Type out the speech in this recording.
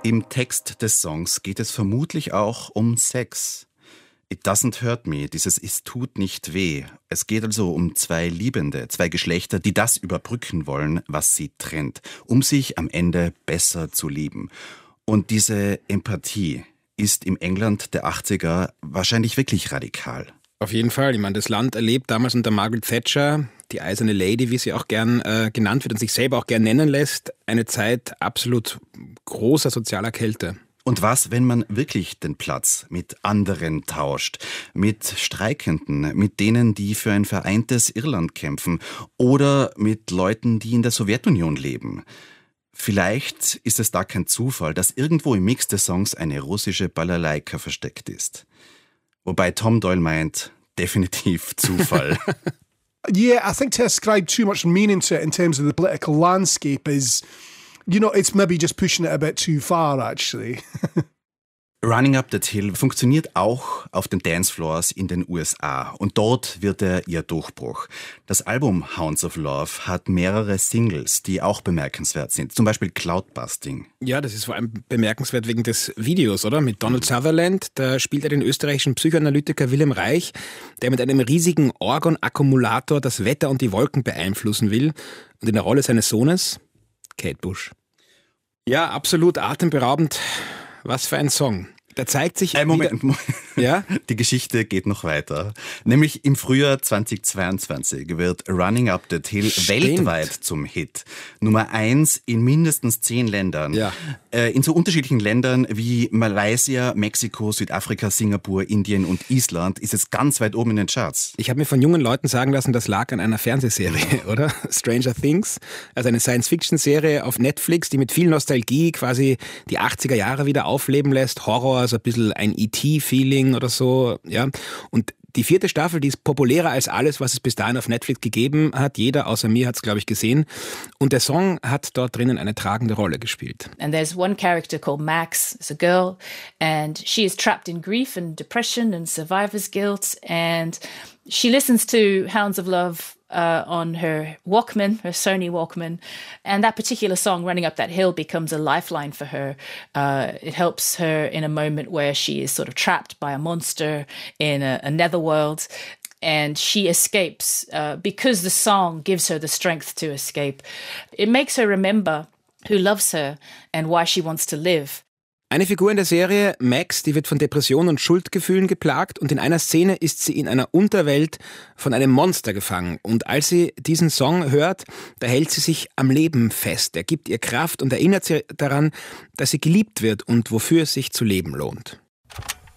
Im Text des Songs geht es vermutlich auch um Sex. It doesn't hurt me, dieses Es tut nicht weh. Es geht also um zwei Liebende, zwei Geschlechter, die das überbrücken wollen, was sie trennt, um sich am Ende besser zu lieben. Und diese Empathie ist im England der 80er wahrscheinlich wirklich radikal. Auf jeden Fall. Ich meine, das Land erlebt damals unter Margaret Thatcher, die eiserne Lady, wie sie auch gern genannt wird und sich selber auch gern nennen lässt, eine Zeit absolut großer sozialer Kälte. Und was, wenn man wirklich den Platz mit anderen tauscht, mit Streikenden, mit denen, die für ein vereintes Irland kämpfen oder mit Leuten, die in der Sowjetunion leben? Vielleicht ist es da kein Zufall, dass irgendwo im Mix des Songs eine russische Balalaika versteckt ist. Wobei Tom Doyle meint, definitiv Zufall. Yeah, I think to ascribe too much meaning to it in terms of the political landscape is, you know, it's maybe just pushing it a bit too far, actually. Running Up That Hill funktioniert auch auf den Dancefloors in den USA und dort wird er ihr Durchbruch. Das Album Hounds of Love hat mehrere Singles, die auch bemerkenswert sind, zum Beispiel Cloudbusting. Ja, das ist vor allem bemerkenswert wegen des Videos, oder? Mit Donald Sutherland, da spielt er den österreichischen Psychoanalytiker Wilhelm Reich, der mit einem riesigen Orgon-Akkumulator das Wetter und die Wolken beeinflussen will und in der Rolle seines Sohnes Kate Bush. Ja, absolut atemberaubend. Was für ein Song. Da zeigt sich... Moment. Ja? Die Geschichte geht noch weiter. Nämlich im Frühjahr 2022 wird Running Up That Hill weltweit zum Hit. Nummer 1 in mindestens 10 Ländern. Ja. In so unterschiedlichen Ländern wie Malaysia, Mexiko, Südafrika, Singapur, Indien und Island ist es ganz weit oben in den Charts. Ich habe mir von jungen Leuten sagen lassen, das lag an einer Fernsehserie, oder? Stranger Things. Also eine Science-Fiction-Serie auf Netflix, die mit viel Nostalgie quasi die 80er Jahre wieder aufleben lässt. Horror, so ein bisschen ein E.T.-Feeling oder so, ja. Und die 4. Staffel, die ist populärer als alles, was es bis dahin auf Netflix gegeben hat. Jeder außer mir hat es, glaube ich, gesehen. Und der Song hat dort drinnen eine tragende Rolle gespielt. And there's one character called Max, it's a girl, and she is trapped in grief and depression and survivor's guilt, and she listens to Hounds of Love on her Walkman, her Sony Walkman, and that particular song, Running Up That Hill, becomes a lifeline for her. It helps her in a moment where she is sort of trapped by a monster in a netherworld, and she escapes because the song gives her the strength to escape. It makes her remember who loves her and why she wants to live. Eine Figur in der Serie, Max, die wird von Depressionen und Schuldgefühlen geplagt und in einer Szene ist sie in einer Unterwelt von einem Monster gefangen. Und als sie diesen Song hört, da hält sie sich am Leben fest. Er gibt ihr Kraft und erinnert sie daran, dass sie geliebt wird und wofür es sich zu leben lohnt.